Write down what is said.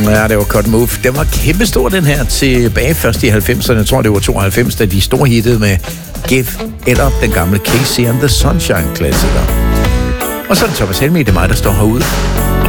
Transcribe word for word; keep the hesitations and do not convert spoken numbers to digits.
Ja, det var Cut Move. Den var kæmpestor, den her, tilbage først i halvfemserne. Jeg tror, det var tooghalvfems, da de store hittede med Give It Up, den gamle Casey and the Sunshine-klassiker. Og så er det Thomas Helmig, det er mig, der står herude.